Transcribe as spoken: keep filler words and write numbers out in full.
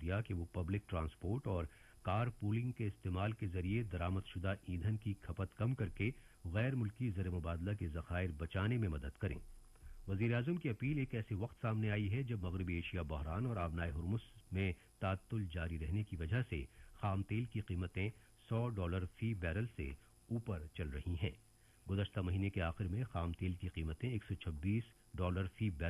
किया कि वो पब्लिक ट्रांसपोर्ट और कार पूलिंग के इस्तेमाल के जरिए दरामदशुदा ईंधन की खपत कम करके गैर मुल्की ज़र मुबादला के जखायर बचाने में मदद करें। वजीर आजम की अपील एक ऐसे वक्त सामने आई है जब मगरबी एशिया बहरान और आबनाए हुर्मुस में तातुल जारी रहने की वजह से खाम तेल की कीमतें सौ डॉलर फी बैरल से ऊपर चल रही हैं। गुज़श्ता महीने के आखिर में खाम तेल की कीमतें एक सौ छब्बीस डॉलर फी बैरल